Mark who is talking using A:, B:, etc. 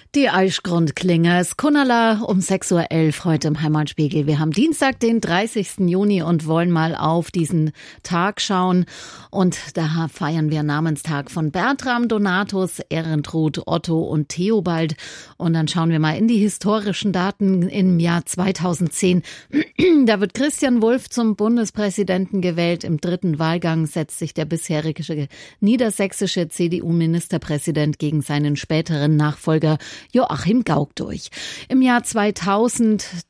A: Die Eichgrundklinge, es Kunnerla um 6:11 Uhr heute im Heimatspiegel. Wir haben Dienstag, den 30. Juni und wollen mal auf diesen Tag schauen. Und da feiern wir Namenstag von Bertram, Donatus, Ehrentrud, Otto und Theobald. Und dann schauen wir mal in die historischen Daten im Jahr 2010. Da wird Christian Wulff zum Bundespräsidenten gewählt. Im dritten Wahlgang setzt sich der bisherige niedersächsische CDU-Ministerpräsident gegen seinen späteren Nachfolger Joachim Gauck durch. Im Jahr 2000,